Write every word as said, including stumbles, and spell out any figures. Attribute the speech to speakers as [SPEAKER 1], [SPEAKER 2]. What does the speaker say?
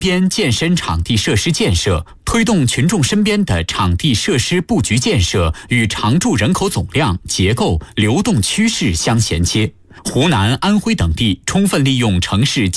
[SPEAKER 1] 边健身场地设施建设，推动群众身边的场地设施布局建设与常住人口总量、结构、流动趋势相衔接。湖南、安徽等地充分利用城市